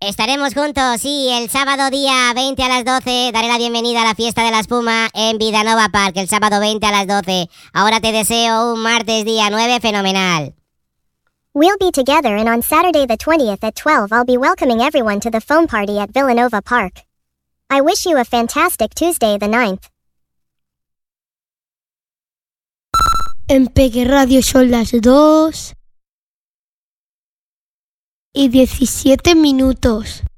Estaremos juntos, sí, el sábado día 20 a las 12. Daré la bienvenida a la fiesta de la espuma en Vidanova Park, el sábado 20 a las 12. Ahora te deseo un martes día 9 fenomenal. We'll be together, and on Saturday the 20th at 12 I'll be welcoming everyone to the foam party at Villanova Park. I wish you a fantastic Tuesday the 9th. En Peque Radio son las 2:17.